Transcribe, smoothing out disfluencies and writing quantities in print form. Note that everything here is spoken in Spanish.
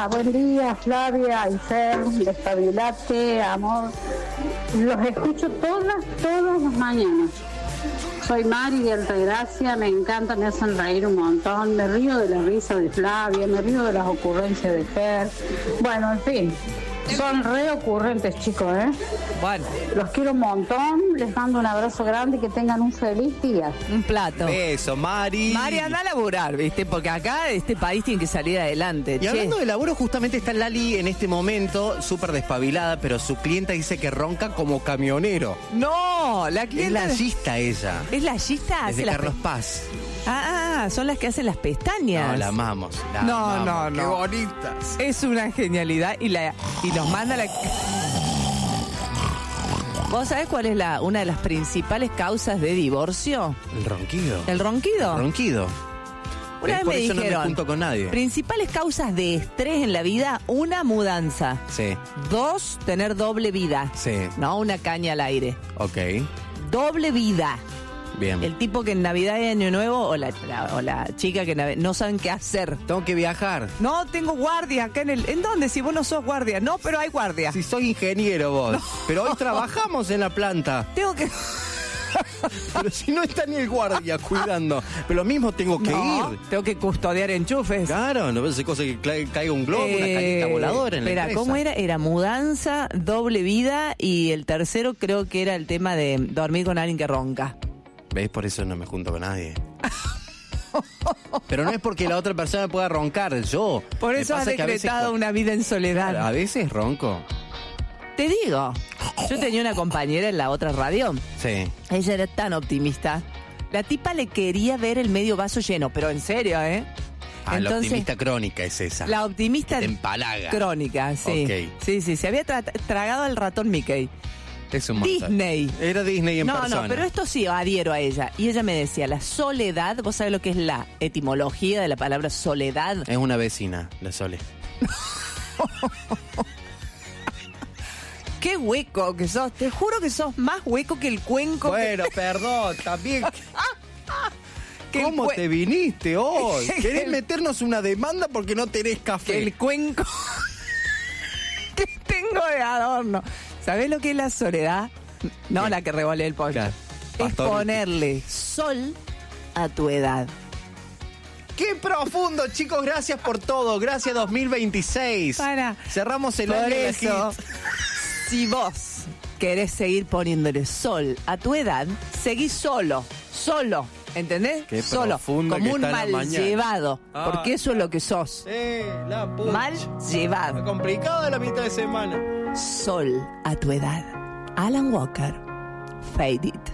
buen día, Flavia y Fer, despabilate, amor. Los escucho todas las mañanas. Soy Mari de Altagracia, me encanta, me hacen reír un montón, me río de la risa de Flavia, me río de las ocurrencias de Fer. Bueno, en fin, son re ocurrentes, chicos, ¿eh? Bueno. Los quiero un montón, les mando un abrazo grande y que tengan un feliz día. Un plato. Eso, Mari. Mari, anda a laburar, ¿viste? Porque acá este país tiene que salir adelante. Y hablando de laburo, justamente está Lali en este momento, súper despabilada, pero su clienta dice que ronca como camionero. No, la clienta... Es lallista ella. ¿Es lallista? Es de Carlos Paz. Son las que hacen las pestañas. No, la amamos. No. Qué bonitas. Es una genialidad y nos manda la... ¿Vos sabés cuál es una de las principales causas de divorcio? El ronquido. ¿El ronquido? El ronquido. Una vez por me eso dijeron, no me junto con nadie. Principales causas de estrés en la vida, 1, mudanza. Sí. 2, tener doble vida. Sí. No, una caña al aire. Ok. Doble vida. Bien. El tipo que en Navidad y Año Nuevo, o la chica que no saben qué hacer. Tengo que viajar. No, tengo guardia acá ¿En dónde? Si vos no sos guardia. No, pero hay guardia. Si soy ingeniero vos. No. Pero hoy trabajamos en la planta. Tengo que... Pero si no está ni el guardia cuidando. Pero lo mismo tengo que ir. Tengo que custodiar enchufes. Claro, no es cosa que caiga un globo, una cañita voladora en la empresa. ¿Cómo era? Era mudanza, doble vida y el tercero creo que era el tema de dormir con alguien que ronca. ¿Ves? Por eso no me junto con nadie. Pero no es porque la otra persona pueda roncar, yo. Por eso has decretado una vida en soledad. A veces ronco. Te digo, yo tenía una compañera en la otra radio. Sí. Ella era tan optimista. La tipa le quería ver el medio vaso lleno, pero en serio, ¿eh? Entonces, la optimista crónica es esa. La optimista empalaga. Crónica, sí. Okay. Sí. Se había tragado al ratón Mickey. Es un Disney. Era Disney en persona. No, pero esto sí adhiero a ella. Y ella me decía, la soledad, ¿vos sabés lo que es la etimología de la palabra soledad? Es una vecina, la Sole. Qué hueco que sos. Te juro que sos más hueco que el cuenco. Bueno, perdón, también. ¿Cómo te viniste hoy? ¿Querés meternos una demanda porque no tenés café? El cuenco que tengo de adorno. ¿Sabés lo que es la soledad? No, ¿qué? La que revolé el pollo. Claro. Es ponerle sol a tu edad. ¡Qué profundo, chicos! Gracias por todo. Gracias 2026. Cerramos el año de eso. Si vos querés seguir poniéndole sol a tu edad, seguí solo. ¿Entendés? Qué solo. Como un mal llevado. Porque eso es lo que sos. La pucha. Mal llevado. Está complicado de la mitad de semana. Sol a tu edad. Alan Walker. Fade It.